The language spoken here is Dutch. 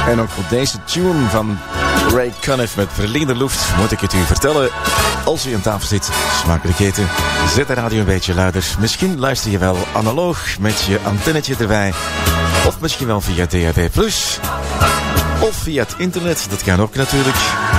En ook op deze tune van Ray Conniff met Verlichte Luft moet ik het u vertellen. Als u aan tafel zit, smakelijk eten, zet de radio een beetje luider. Misschien luister je wel analoog met je antennetje erbij. Of misschien wel via DAB+. Of via het internet, dat kan ook natuurlijk.